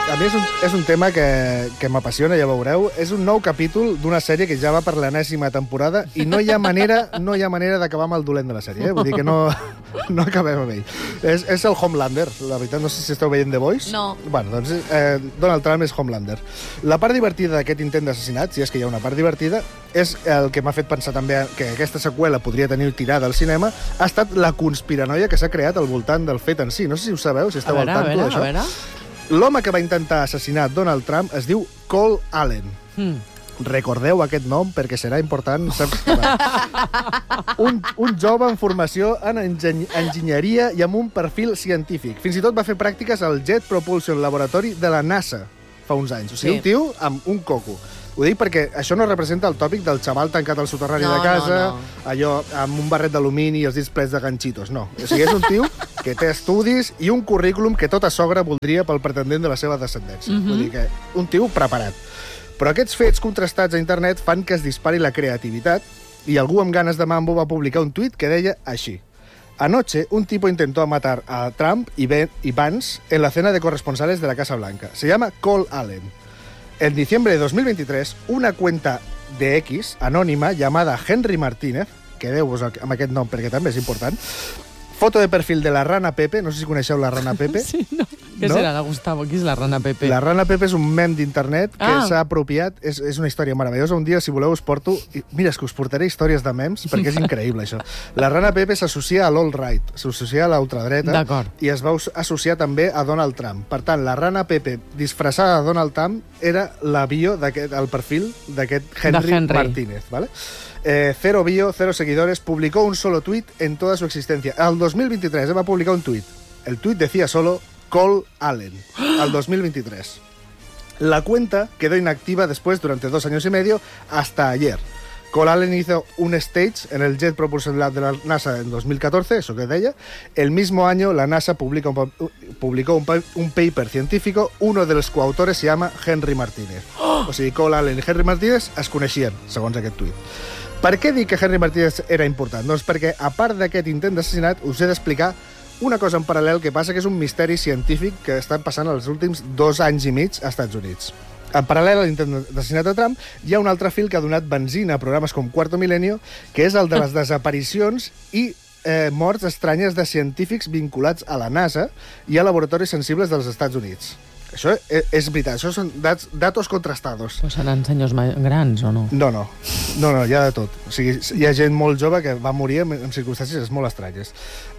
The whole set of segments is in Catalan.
A mi és un tema que m'apassiona, ja veureu. És un nou capítol d'una sèrie que ja va per l'enèsima temporada i no hi ha manera d'acabar amb el dolent de la sèrie. Vull dir que no acabem amb ell. És el Homelander, la veritat. No sé si esteu veient The Voice. No. Bueno, doncs Donald Trump és Homelander. La part divertida d'aquest intent d'assassinat, si és que hi ha una part divertida, és el que m'ha fet pensar també que aquesta seqüela podria tenir tirada al cinema, ha estat la conspiranoia que s'ha creat al voltant del fet en si. No sé si ho sabeu, si esteu al tanto d'això. A veure. L'home que va intentar assassinar Donald Trump es diu Cole Allen. Recordeu aquest nom perquè serà important. Saps? Un jove en formació en enginyeria i amb un perfil científic. Fins i tot va fer pràctiques al Jet Propulsion Laboratory de la NASA fa uns anys. O sigui, un tio amb un coco. Ho dic perquè això no representa el tòpic del xaval tancat al soterrani de casa, allò amb un barret d'alumini i els dits plets de ganxitos. No. O sigui, és un tio que té estudis i un currículum que tota sogra voldria pel pretendent de la seva descendència. Vull dir que un tio preparat. Però aquests fets contrastats a internet fan que es dispari la creativitat i algú amb ganes de mambo va publicar un tuit que deia així: anoche un tipo intentó matar a Trump y Vance en la cena de corresponsales de la Casa Blanca. Se llama Cole Allen. En diciembre de 2023, una cuenta de X anònima llamada Henry Martínez, quedeu-vos amb aquest nom perquè també és important, foto de perfil de la Rana Pepe, no sé si coneixeu la Rana Pepe. Sí, no. Què serà, Gustavo? Qui és la Rana Pepe? La Rana Pepe és un mem d'internet que s'ha apropiat. És una història meravellosa. Un dia, si voleu, us porto... Mira, és que us portaré històries de mems, perquè és increïble, això. La Rana Pepe s'associa a l'alt-right, s'associa a l'ultradreta, i es va associar també a Donald Trump. Per tant, la Rana Pepe, disfressada de Donald Trump, era la bio, el perfil d'aquest Henry Martínez, ¿vale? Cero bio, cero seguidores, publicó un solo tuit en toda su existencia. Al 2023 va publicar un tuit. El tuit decía solo Cole Allen, al 2023. La cuenta quedó inactiva después durante 2 años y medio hasta ayer. Cole Allen hizo un stage en el Jet Propulsion Lab de la NASA en 2014, eso que deia. El mismo año la NASA publicó un paper científico, uno de los coautores se llama Henry Martínez. O sigui, Cole Allen i Henry Martínez es coneixien, segons aquest tuit. Per què dic que Henry Martínez era important? Doncs perquè, a part d'aquest intent d'assassinat, us he d'explicar una cosa en paral·lel que passa, que és un misteri científic que està passant els últims 2 anys i mig als Estats Units. En paral·lel a l'intent d'assassinat de Trump, hi ha un altre fil que ha donat benzina a programes com Cuarto Milenio, que és el de les desaparicions i morts estranyes de científics vinculats a la NASA i a laboratoris sensibles dels Estats Units. Això és veritat, això són datos contrastados. Però seran senyors grans, o no? No, hi ha de tot. O sigui, hi ha gent molt jove que va morir en circumstàncies molt estranyes.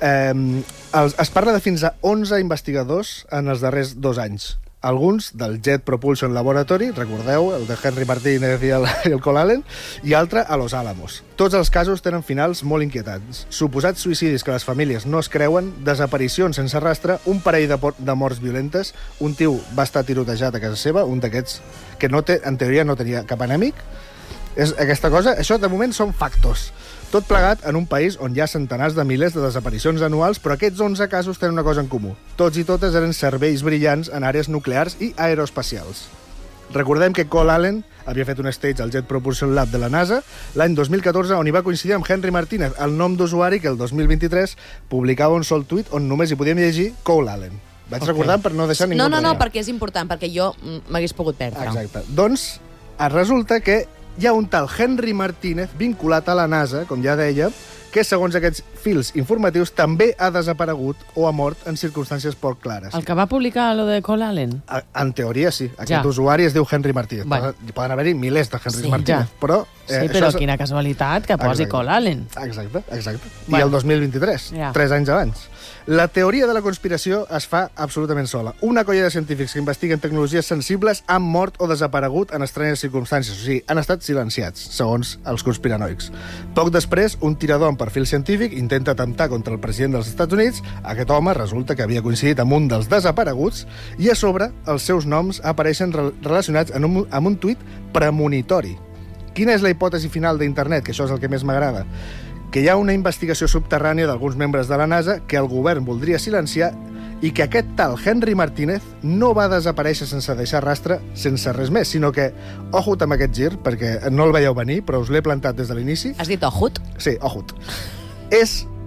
Es parla de fins a 11 investigadors en els darrers 2 anys. Alguns del Jet Propulsion Laboratory, recordeu, el de Henry Martínez i el Cole Allen, i altre a Los Álamos. Tots els casos tenen finals molt inquietants. Suposats suïcidis que les famílies no es creuen, desaparicions sense rastre, un parell de morts violentes, un tio va estar tirotejat a casa seva, un d'aquests que en teoria no tenia cap enemic. Aquesta cosa, això de moment són factos. Tot plegat en un país on hi ha centenars de milers de desaparicions anuals, però aquests 11 casos tenen una cosa en comú. Tots i totes eren serveis brillants en àrees nuclears i aeroespacials. Recordem que Cole Allen havia fet un stage al Jet Propulsion Lab de la NASA l'any 2014, on hi va coincidir amb Henry Martínez, el nom d'usuari que el 2023 publicava un sol tuit on només hi podíem llegir Cole Allen. Vaig recordant per no deixar ningú enrere. No, perquè és important, perquè jo m'hagués pogut perdre. Exacte. Doncs resulta que hi ha un tal Henry Martínez vinculat a la NASA, com ja deia, que, segons aquests fils informatius, també ha desaparegut o ha mort en circumstàncies poc clares. El que va publicar lo de Cole Allen? En teoria, sí. Aquest usuari es diu Henry Martínez. Poden haver-hi milers de Henry Martínez, però... Sí, però quina casualitat que posi Cole Allen. Exacte. I el 2023, 3 anys abans. La teoria de la conspiració es fa absolutament sola. Una colla de científics que investiguen tecnologies sensibles han mort o desaparegut en estranyes circumstàncies. O sigui, han estat silenciats, segons els conspiranoics. Poc després, un tirador amb perfil científic intenta atemptar contra el president dels Estats Units. Aquest home resulta que havia coincidit amb un dels desapareguts i a sobre els seus noms apareixen relacionats amb un tuit premonitori. Quina és la hipòtesi final d'internet? Que això és el que més m'agrada. Que hi ha una investigació subterrània d'alguns membres de la NASA que el govern voldria silenciar i que aquest tal Henry Martínez no va desaparèixer sense deixar rastre, sense res més, sinó que, ojut amb aquest gir, perquè no el veieu venir, però us l'he plantat des de l'inici. Has dit ojut? Sí, ojut. És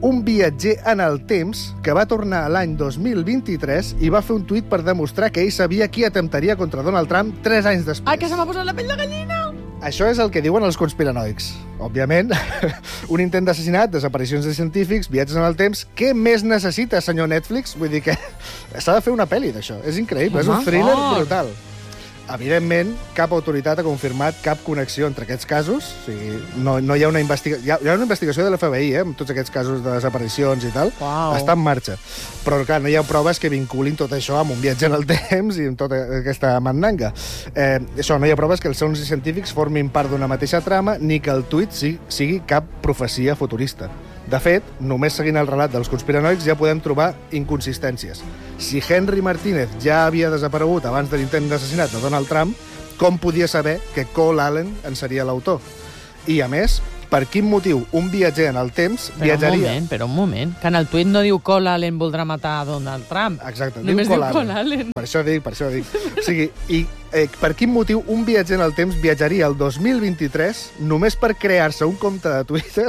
un viatger en el temps que va tornar a l'any 2023 i va fer un tuit per demostrar que ell sabia qui atemptaria contra Donald Trump 3 anys després. Ai, que se m'ha posat la pell de gallina! Això és el que diuen els conspiranoics. Òbviament, un intent d'assassinat, desaparicions de científics, viatges en el temps... Què més necessita, senyor Netflix? Vull dir que s'ha de fer una pel·li d'això. És increïble, és un thriller brutal. Evidentment, cap autoritat ha confirmat cap connexió entre aquests casos. O sigui, no hi ha una investigació... Hi ha una investigació de l'FBI, amb tots aquests casos de desaparicions i tal. Uau. Està en marxa. Però, clar, no hi ha proves que vinculin tot això amb un viatge en el temps i amb tota aquesta mandanga. No hi ha proves que els sons científics formin part d'una mateixa trama ni que el tuit sigui cap profecia futurista. De fet, només seguint el relat dels conspiranoics ja podem trobar inconsistències. Si Henry Martínez ja havia desaparegut abans de l'intent d'assassinat de Donald Trump, com podia saber que Cole Allen en seria l'autor? I, a més, per quin motiu un viatger en el temps viatjaria... Però un moment, que en el tuit no diu Cole Allen voldrà matar a Donald Trump. Exacte, només diu Cole Allen. Per això dic. O sigui, per quin motiu un viatger en el temps viatjaria el 2023 només per crear-se un compte de Twitter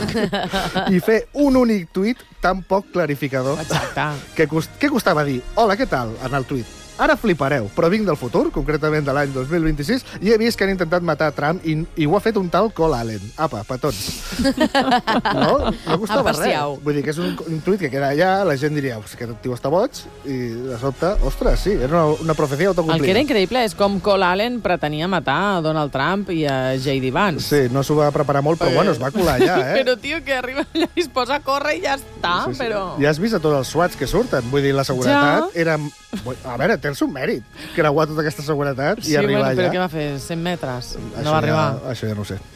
i fer un únic tuit tan poc clarificador? Exacte. Què costava dir, hola, què tal, en el tuit? Ara flipareu, però vinc del futur, concretament de l'any 2026, i he vist que han intentat matar Trump i ho ha fet un tal Cole Allen. Apa, petons. No costava res. Vull dir que és un tuit que queda allà, la gent diria, que aquest tio està boig, i de sobte, ostres, sí, era una profecia autocomplida. El que era increïble és com Cole Allen pretenia matar a Donald Trump i a J.D. Vance. Sí, no s'ho va preparar molt, però bueno, es va colar allà, Però, tio, que arriba allà i es posa a córrer i ja està, però... Ja has vist a tots els SWATs que surten, vull dir, la seguretat era... A veure, té el seu mèrit, creuar tota aquesta seguretat i arribar allà. Però què va fer? 100 metres? No va arribar? Això ja no ho sé.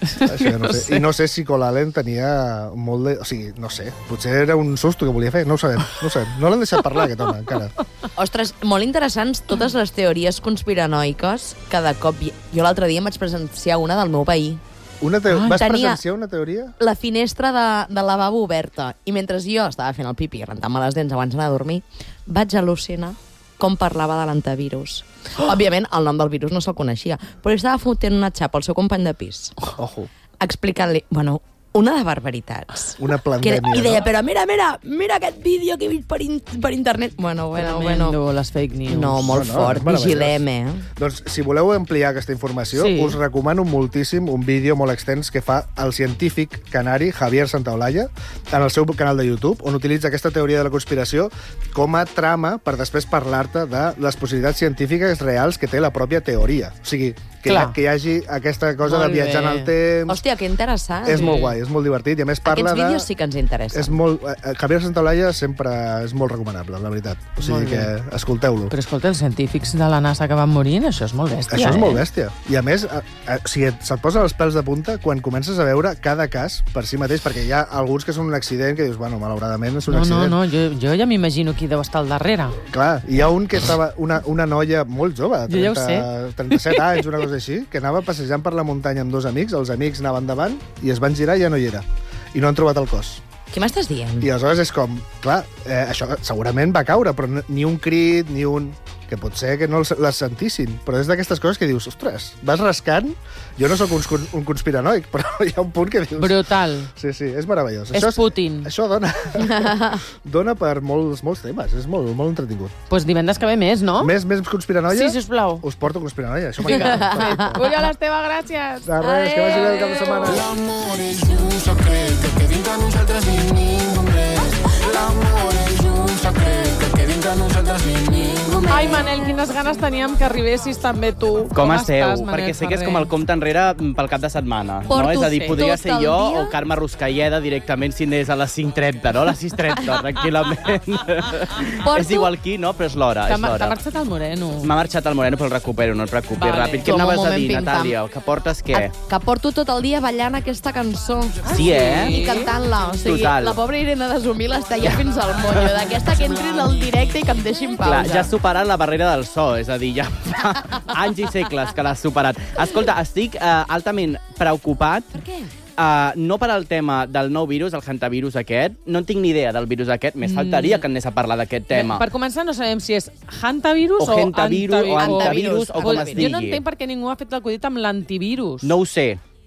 I no sé si Cole Allen tenia molt de... O sigui, no sé, potser era un susto que volia fer, no ho sabem. No l'han deixat parlar, aquest home, encara. Ostres, molt interessants totes les teories conspiranoiques que de cop... Jo l'altre dia em vaig presenciar una del meu veí. Vas presenciar una teoria? La finestra de lavabo oberta. I mentre jo estava fent el pipí, rentant-me les dents abans d'anar a dormir, vaig al·lucinar com parlava de l'antivirus. Òbviament, el nom del virus no se'l coneixia, però estava fotent una xapa al seu company de pis. Ojo. Explicant-li, bueno, una de barbaritats. Una pandèmia, I deia, però mira aquest vídeo que he vist per internet. Bueno. Les fake news. No, molt fort, vigilem, Doncs, si voleu ampliar aquesta informació, us recomano moltíssim un vídeo molt extens que fa el científic canari Javier Santaolalla en el seu canal de YouTube, on utilitza aquesta teoria de la conspiració com a trama per després parlar-te de les possibilitats científiques reals que té la pròpia teoria. O sigui, que hi hagi aquesta cosa de viatjar en el temps... Hòstia, que interessant. És molt guai, és molt divertit, i a més parla Aquests vídeos sí que ens interessen. Javier Santaolalla sempre és molt recomanable, la veritat. O sigui que escolteu-lo. Però escolta, els científics de la NASA que van morint, això és molt bèstia. Això és molt bèstia. I a més, se't posen els pèls de punta quan comences a veure cada cas per si mateix, perquè hi ha alguns que són un accident que dius, bueno, malauradament és un accident. No, jo ja m'imagino qui deu estar al darrere. Clar, hi ha un que estava, una noia molt jove, 37 anys, una cosa així, que anava passejant per la muntanya amb dos amics, els amics anaven davant i es van girar i ja no hi era. I no han trobat el cos. Què m'estàs dient? I aleshores és com, clar, això segurament va caure, però ni un crit, ni un... que potser que no les sentissin, però és d'aquestes coses que dius, ostres, vas rascant, jo no sóc un conspiranoic, però hi ha un punt que dius... Brutal. Sí, és meravellós. És Putin. Això dona per molts temes, és molt entretingut. Doncs divendres que ve més, no? Més conspiranoia? Sí, sisplau. Us porto conspiranoia, això m'encanta. Oriol Esteve, gràcies. De res, que vagi bé el cap de setmana. L'amor és un secret que quedi entre nosaltres i ningú més. L'amor és un secret que quedi entre nosaltres i ningú més. Ai, Manel, quines ganes teníem que arribessis també tu. Com esteu? Perquè sé que és com el compte enrere pel cap de setmana. No? És a dir, podria ser jo o Carme Ruscalleda directament si anés a les 5:30, no? A les 6:30, tranquil·lament. És igual qui, no? Però és l'hora. T'ha marxat el Moreno. M'ha marxat el Moreno, però el recupero, no et preocupis. Ràpid. Què anaves a dir, Natàlia? Que portes què? Que porto tot el dia ballant aquesta cançó. Sí, I cantant-la. O sigui, la pobra Irene de Sumil està ja fins al mollo. D'aquesta que entrin al directe i que em deixin pausa. Clar, ja has superat la barrera del so, és a dir, ja fa anys i segles que l'has superat. Escolta, estic altament preocupat. Per què? No per al tema del nou virus, el hantavirus aquest. No en tinc ni idea del virus aquest. Més faltaria que anés a parlar d'aquest tema. Per començar, no sabem si és hantavirus o hantavirus o com es digui. Jo no entenc per què ningú ha fet l'acudit amb l'antivirus. No ho sé.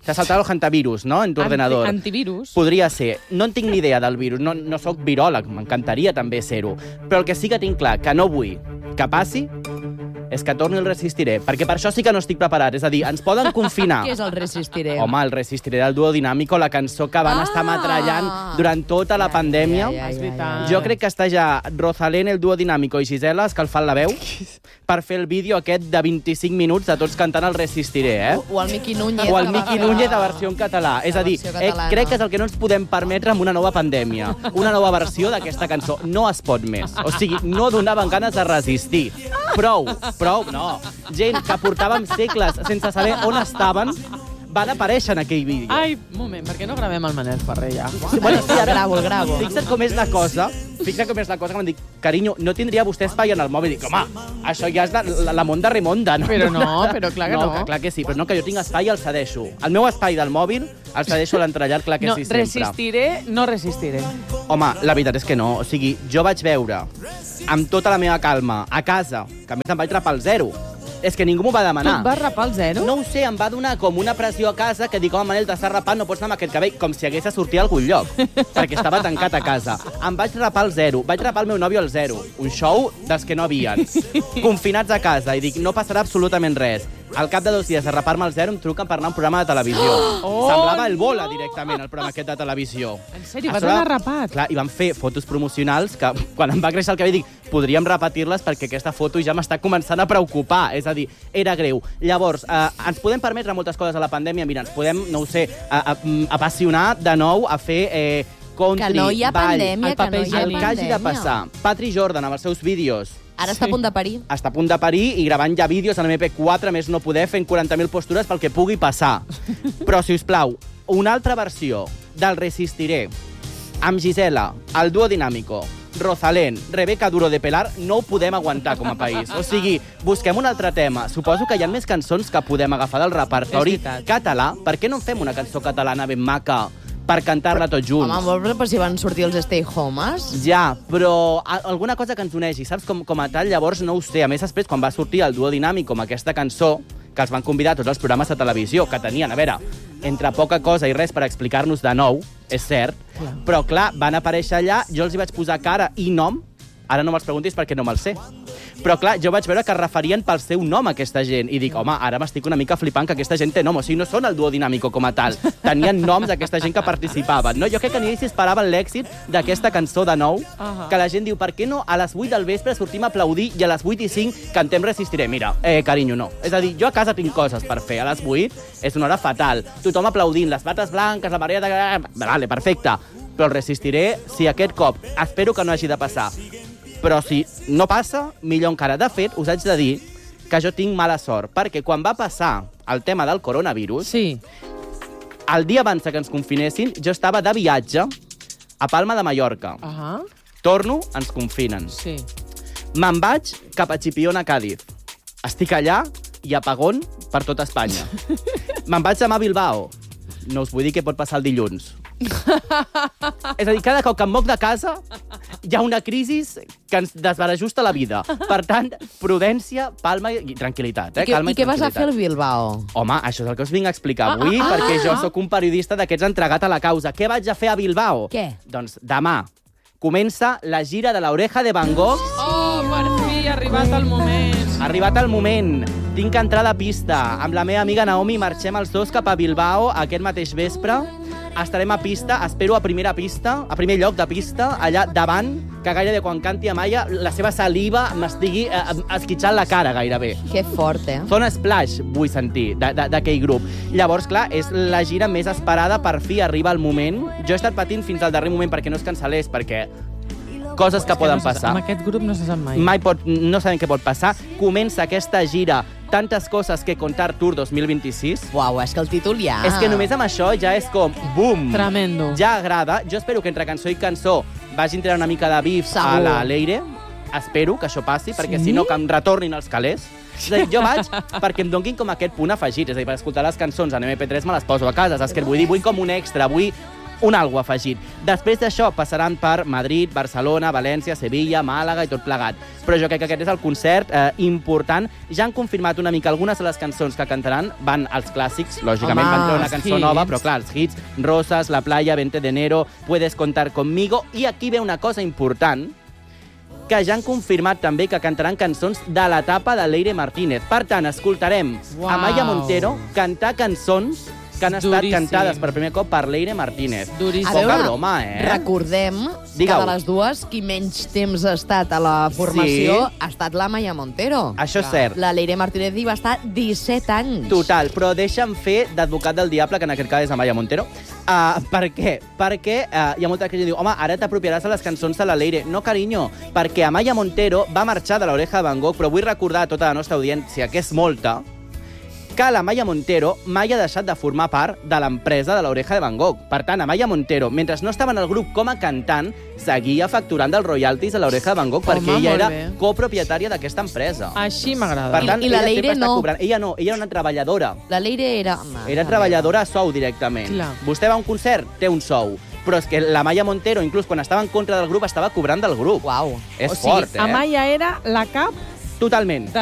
T'ha saltat el hantavirus, no?, en tu ordenador. Antivirus. Podria ser. No en tinc ni idea del virus, no sóc viròleg, m'encantaria també ser-ho. Però el que sí que tinc clar, que no vull que passi, és que torni el Resistiré, perquè per això sí que no estic preparat. És a dir, ens poden confinar. Què és el Resistiré? Home, el Resistiré del Duo Dinámico, la cançó que van estar metrallant durant tota la pandèmia. És veritat. Jo crec que està ja Rosalén, el Duo Dinámico i Gisela escalfant la veu per fer el vídeo aquest de 25 minuts de tots cantant el Resistiré, eh? O el Miqui Núñez. O el Miqui Núñez de versió en català. És a dir, crec que és el que no ens podem permetre amb una nova pandèmia. Una nova versió d'aquesta cançó. No es pot més. O sigui, no donaven ganes de resistir. Prou, no. Gent que portàvem segles sense saber on estaven, van aparèixer en aquell vídeo. Ai, un moment, per què no gravem el Manel Ferrer ja? Bueno, sí, ara el gravo. Fixa't com és la cosa, que m'han dit, carinyo, no tindria vostè espai en el mòbil. Dic, home, això ja és la Monda Remonda, no? Però no, però clar que no. No, clar que sí, però no, que jo tinc espai i el cedeixo. El meu espai del mòbil el cedeixo a l'entrellat, clar que sí, sempre. No resistiré. Home, la veritat és que no. O sigui, jo vaig veure amb tota la meva calma, a casa, que a més em vaig rapar al 0. És que ningú m'ho va demanar. Tu et vas rapar al 0? No ho sé, em va donar com una pressió a casa que dic, home, Manel, t'estàs rapant, no pots anar amb aquest cabell, com si hagués de sortir a algun lloc, perquè estava tancat a casa. Em vaig rapar al 0, vaig rapar el meu nòvio al 0, un show dels que no havien. Confinats a casa, i dic, no passarà absolutament res. Al cap de 2 dies de rapar-me al 0 em truquen per anar a un programa de televisió. Semblava el Bola, directament, el programa aquest de televisió. En sèrio, vas anar rapat? Clar, i van fer fotos promocionals que, quan em va créixer el cabell, dic, podríem repetir-les perquè aquesta foto ja m'està començant a preocupar. És a dir, era greu. Llavors, ens podem permetre moltes coses a la pandèmia. Mira, ens podem, no ho sé, apassionar de nou a fer country, que no hi ha pandèmia, que no hi ha el que hagi de passar. Patri Jordan, amb els seus vídeos, ara està a punt de parir. està a punt de parir i gravant ja vídeos en MP4, més no poder, fent 40.000 postures pel que pugui passar. Però, si us plau, una altra versió del Resistiré amb Gisela, el Duo Dinámico, Rosalén, Rebeca Duro de Pelar, no ho podem aguantar com a país. O sigui, busquem un altre tema. Suposo que hi ha més cançons que podem agafar del repertori català. Per què no en fem una cançó catalana ben maca per cantar-la tots junts? Home, però si van sortir els Stay Homes. Ja, però alguna cosa que ens uneixi, saps? Com a tal, llavors no ho sé. A més, després, quan va sortir el Duo Dinàmic com aquesta cançó, que els van convidar a tots els programes de televisió, que tenien, a veure, entre poca cosa i res per explicar-nos de nou, és cert, però clar, van aparèixer allà, jo els hi vaig posar cara i nom, ara no me'ls preguntis perquè no me'ls sé. Però clar, jo vaig veure que es referien pel seu nom a aquesta gent i dic, home, ara m'estic una mica flipant que aquesta gent té nom, o sigui, no són el Duo Dinàmico com a tal, tenien noms d'aquesta gent que participaven, no? Jo crec que ni ells esperaven l'èxit d'aquesta cançó de nou, que la gent diu, per què no a les 8 del vespre sortim a aplaudir i a les 8:05 cantem Resistiré? Mira, carinyo, no. És a dir, jo a casa tinc coses per fer, a les 8 és una hora fatal, tothom aplaudint, les bates blanques, la marea de... Vale, perfecte, però el Resistiré, si aquest cop, espero que no hagi de passar, però si no passa, millor encara. De fet, us haig de dir que jo tinc mala sort, perquè quan va passar el tema del coronavirus, sí, el dia abans que ens confinessin, jo estava de viatge a Palma de Mallorca. Torno, ens confinen. Sí. Me'n vaig cap a Chipiona, a Càdiz. Estic allà i apagón per tot Espanya. Me'n vaig demà a Bilbao. No us vull dir què pot passar el dilluns. És a dir, cada cop que em moc de casa hi ha una crisi que ens desbarajusta la vida. Per tant, prudència, palma i tranquil·litat. I què vas a fer al Bilbao? Home, això és el que us vinc a explicar avui, perquè jo sóc un periodista d'aquests entregat a la causa. Què vaig a fer a Bilbao? Què? Doncs demà comença la gira de l'Oreja de Van Gogh. Oh, per fi, ha arribat el moment. Ha arribat el moment. Tinc entrada a pista. Amb la meva amiga Naomi marxem els dos cap a Bilbao aquest mateix vespre. Estarem a pista, espero a primera pista, a primer lloc de pista, allà davant, que gairebé quan canti Amaya la seva saliva m'estigui esquitxant la cara gairebé. Que fort, eh? Son Splash vull sentir d'aquell grup. Llavors, clar, és la gira més esperada, per fi arriba el moment. Jo he estat patint fins al darrer moment perquè no es cancel·lés, perquè coses que poden passar. Amb aquest grup no se sap mai. No sabem què pot passar. Comença aquesta gira Tantes coses que contar Tour 2026. Uau, és que el títol ja... És que només amb això ja és com, bum! Tremendo. Ja agrada. Jo espero que entre cançó i cançó vagin treure una mica de bif a la Leire. Espero que això passi, perquè si no que em retornin els calés. És a dir, jo vaig perquè em donguin com aquest punt afegit. És a dir, per escoltar les cançons en MP3 me les poso a casa. Saps què vull dir? Vull com un extra, vull un algo afegit. Després d'això passaran per Madrid, Barcelona, València, Sevilla, Màlaga i tot plegat. Però jo crec que aquest és el concert important. Ja han confirmat una mica algunes de les cançons que cantaran. Van als clàssics, lògicament van treure una cançó nova, però clar, els hits, Rosas, La Playa, 20 de enero, Puedes contar conmigo. I aquí ve una cosa important, que ja han confirmat també que cantaran cançons de l'etapa de Leire Martínez. Per tant, escoltarem Amaya Montero cantar cançons que han estat cantades per primer cop per Leire Martínez. Poca broma, Recordem que de les dues, qui menys temps ha estat a la formació ha estat l'Amaya Montero. Això és cert. La Leire Martínez hi va estar 17 anys. Total, però deixa'm fer d'advocat del diable, que en aquest cas és Amaya Montero. Per què? Perquè hi ha molta gent que diu, home, ara t'apropiaràs de les cançons de la Leire. No, carinyo, perquè Amaya Montero va marxar de l'Oreja de Van Gogh, però vull recordar a tota la nostra audiència, que és molta, que l'Amaya Montero mai ha deixat de formar part de l'empresa de l'Oreja de Van Gogh. Per tant, Amaya Montero, mentre no estava en el grup com a cantant, seguia facturant dels royalties de l'Oreja de Van Gogh perquè ella era copropietària d'aquesta empresa. Així m'agrada. Per tant, I la Leire no. Ella no, ella era una treballadora. La Leire era... Era treballadora a sou directament. Vostè va a un concert, té un sou. Però és que l'Amaya Montero, inclús quan estava en contra del grup, estava cobrant del grup. Uau. És fort, Amaya era la cap... Totalment.